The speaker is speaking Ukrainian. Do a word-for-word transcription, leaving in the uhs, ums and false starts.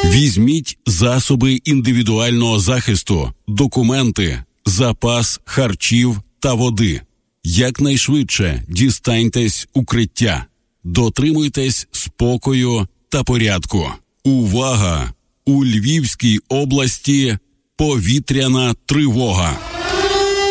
Візьміть засоби індивідуального захисту, документи, запас харчів та води. Якнайшвидше дістаньтесь укриття. Дотримуйтесь спокою та порядку. Увага! У Львівській області повітряна тривога.